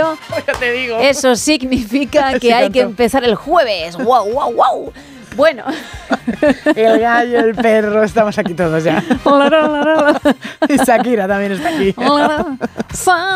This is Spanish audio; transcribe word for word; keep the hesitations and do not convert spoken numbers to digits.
eso, ya te digo. eso significa que Sí, hay tanto. que empezar el jueves. ¡Wow, wow, wow! Bueno. El gallo, el perro, estamos aquí todos ya. Y Shakira también está aquí.